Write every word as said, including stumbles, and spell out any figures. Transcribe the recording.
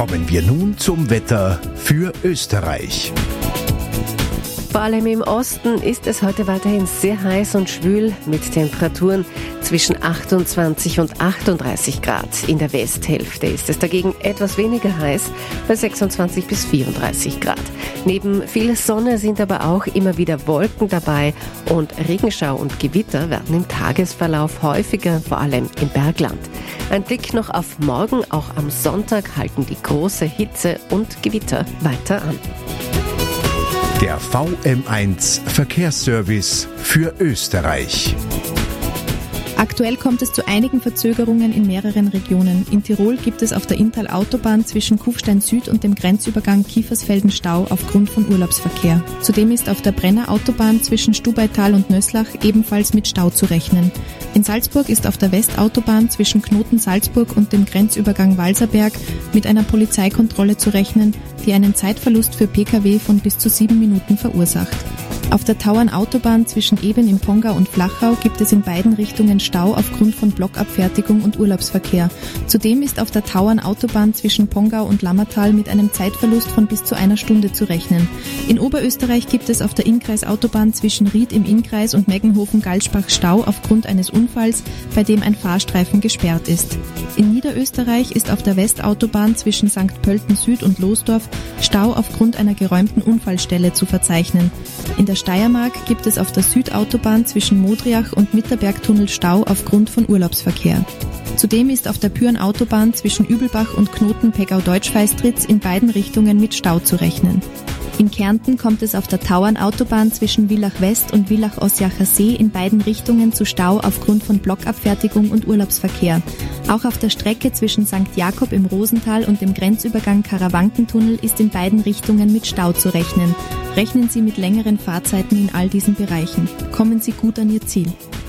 Kommen wir nun zum Wetter für Österreich. Vor allem im Osten ist es heute weiterhin sehr heiß und schwül mit Temperaturen zwischen achtundzwanzig und achtunddreißig Grad. In der Westhälfte ist es dagegen etwas weniger heiß, bei sechsundzwanzig bis vierunddreißig Grad. Neben viel Sonne sind aber auch immer wieder Wolken dabei und Regenschau und Gewitter werden im Tagesverlauf häufiger, vor allem im Bergland. Ein Blick noch auf morgen, auch am Sonntag halten die große Hitze und Gewitter weiter an. Der V M eins Verkehrsservice für Österreich. Aktuell kommt es zu einigen Verzögerungen in mehreren Regionen. In Tirol gibt es auf der Inntal-Autobahn zwischen Kufstein Süd und dem Grenzübergang Kiefersfelden Stau aufgrund von Urlaubsverkehr. Zudem ist auf der Brenner-Autobahn zwischen Stubaital und Nöslach ebenfalls mit Stau zu rechnen. In Salzburg ist auf der Westautobahn zwischen Knoten Salzburg und dem Grenzübergang Walserberg mit einer Polizeikontrolle zu rechnen, die einen Zeitverlust für Pkw von bis zu sieben Minuten verursacht. Auf der Tauernautobahn zwischen Eben im Pongau und Flachau gibt es in beiden Richtungen Stau aufgrund von Blockabfertigung und Urlaubsverkehr. Zudem ist auf der Tauernautobahn zwischen Pongau und Lammertal mit einem Zeitverlust von bis zu einer Stunde zu rechnen. In Oberösterreich gibt es auf der Innkreisautobahn zwischen Ried im Innkreis und Meggenhofen-Galspach Stau aufgrund eines Unfalls, bei dem ein Fahrstreifen gesperrt ist. In Niederösterreich ist auf der Westautobahn zwischen Sankt Pölten Süd und Losdorf Stau aufgrund einer geräumten Unfallstelle zu verzeichnen. In der Steiermark gibt es auf der Südautobahn zwischen Modriach und Mitterbergtunnel Stau aufgrund von Urlaubsverkehr. Zudem ist auf der Pyhrn-Autobahn zwischen Übelbach und Knoten-Peggau-Deutsch-Feistritz in beiden Richtungen mit Stau zu rechnen. In Kärnten kommt es auf der Tauernautobahn zwischen Villach West und Villach Ossiacher See in beiden Richtungen zu Stau aufgrund von Blockabfertigung und Urlaubsverkehr. Auch auf der Strecke zwischen Sankt Jakob im Rosental und dem Grenzübergang Karawankentunnel ist in beiden Richtungen mit Stau zu rechnen. Rechnen Sie mit längeren Fahrzeiten in all diesen Bereichen. Kommen Sie gut an Ihr Ziel.